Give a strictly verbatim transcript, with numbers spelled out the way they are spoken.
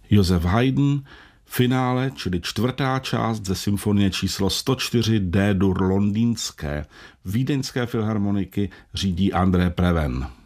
Josef Haydn, finále, čili čtvrtá část ze symfonie číslo sto čtyři D-dur londýnské Vídeňské filharmoniky řídí André Preven.